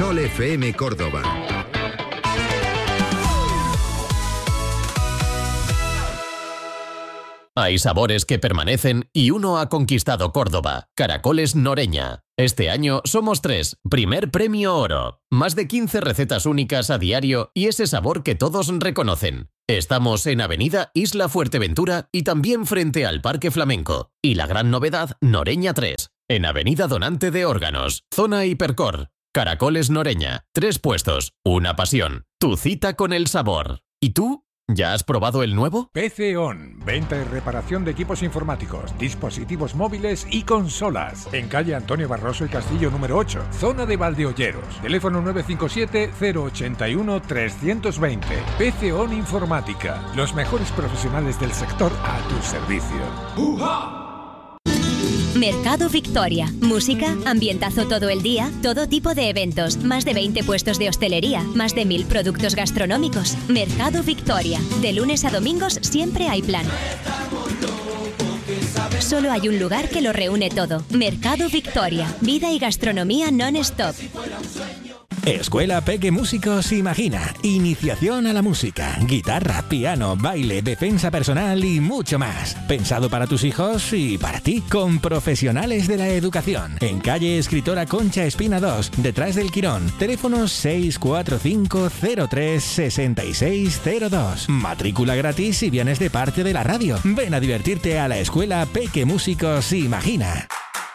Sol FM Córdoba. Hay sabores que permanecen y uno ha conquistado Córdoba. Caracoles Noreña. Este año somos 3. Primer premio oro. Más de 15 recetas únicas a diario y ese sabor que todos reconocen. Estamos en Avenida Isla Fuerteventura y también frente al Parque Flamenco. Y la gran novedad, Noreña 3. En Avenida Donante de Órganos. Zona Hipercor. Caracoles Noreña. 3 puestos. Una pasión. Tu cita con el sabor. ¿Y tú? ¿Ya has probado el nuevo? PC On, venta y reparación de equipos informáticos, dispositivos móviles y consolas. En calle Antonio Barroso y Castillo número 8, zona de Valdeolleros. Teléfono 957-081-320. PC On Informática, los mejores profesionales del sector a tu servicio. ¡Uja! Mercado Victoria. Música, ambientazo todo el día, todo tipo de eventos, más de 20 puestos de hostelería, más de 1000 productos gastronómicos. Mercado Victoria. De lunes a domingos siempre hay plan. Solo hay un lugar que lo reúne todo. Mercado Victoria. Vida y gastronomía non-stop. Escuela Peque Músicos Imagina. Iniciación a la música, guitarra, piano, baile, defensa personal y mucho más. Pensado para tus hijos y para ti, con profesionales de la educación. En calle Escritora Concha Espina 2, detrás del Quirón. Teléfono 645-03-6602. Matrícula gratis si vienes de parte de la radio. Ven a divertirte a la Escuela Peque Músicos Imagina.